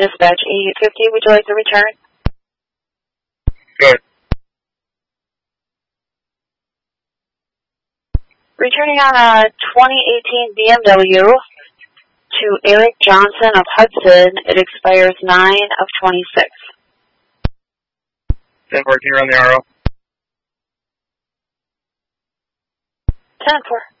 Dispatch 8850, would you like to return? Good. Returning on a 2018 BMW to Eric Johnson of Hudson. It expires 9/26. 10-14 on the RO. 10-4.